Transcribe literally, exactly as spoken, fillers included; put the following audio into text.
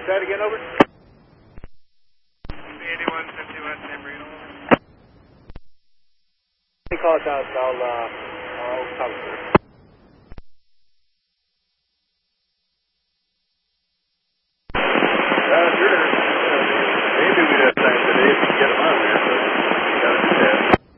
Say it again, over. eighty-one fifty-one, San Marino. Call us out, I'll, uh, I'll cover it.